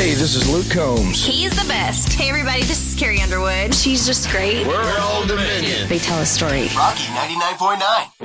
Hey, this is Luke Combs. He's the best. Hey, everybody, this is Carrie Underwood. She's just great. We're Old Dominion. They tell a story. Rocky 99.9.